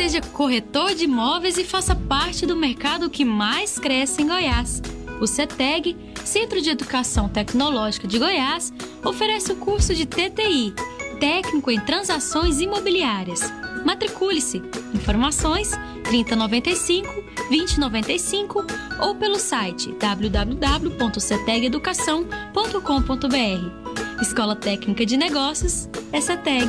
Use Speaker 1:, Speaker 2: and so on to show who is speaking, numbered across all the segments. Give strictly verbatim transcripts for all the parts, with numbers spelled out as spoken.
Speaker 1: Seja corretor de imóveis e faça parte do mercado que mais cresce em Goiás. O CETEG, Centro de Educação Tecnológica de Goiás, oferece o curso de T T I, Técnico em Transações Imobiliárias. Matricule-se. Informações trinta noventa e cinco, vinte noventa e cinco ou pelo site w w w ponto ceteg educação ponto com ponto b r. Escola Técnica de Negócios é CETEG.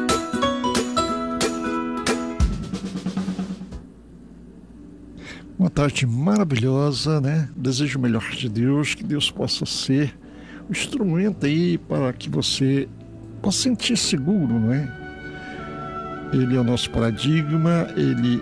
Speaker 2: Uma tarde maravilhosa, né? Desejo o melhor de Deus, que Deus possa ser o instrumento aí para que você possa sentir seguro, não é? Ele é o nosso paradigma, ele,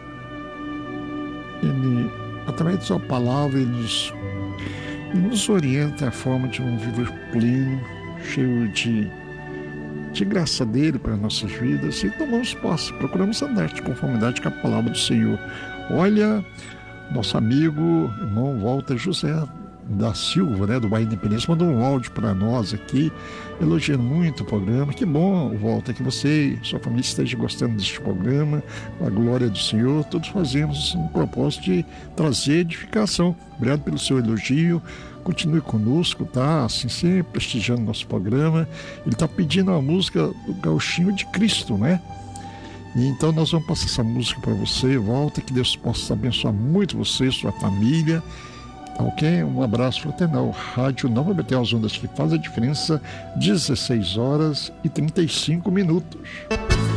Speaker 2: ele através da sua palavra, ele nos, ele nos orienta a forma de um viver pleno, cheio de, de graça dele para nossas vidas, e tomamos posse, procuramos andar de conformidade com a palavra do Senhor. Olha, nosso amigo, irmão Walter José da Silva, né, do Bairro Independência, mandou um áudio para nós aqui, elogiando muito o programa. Que bom, Walter, que você e sua família estejam gostando deste programa, a glória do Senhor. Todos fazemos um propósito de trazer edificação. Obrigado pelo seu elogio, continue conosco, tá? Assim, sempre prestigiando nosso programa. Ele está pedindo a música do Gauchinho de Cristo, né? E então nós vamos passar essa música para você, Walter, que Deus possa abençoar muito você, sua família. Ok? Um abraço fraternal. Rádio Nova Betel, as ondas que faz a diferença, dezesseis horas e trinta e cinco minutos.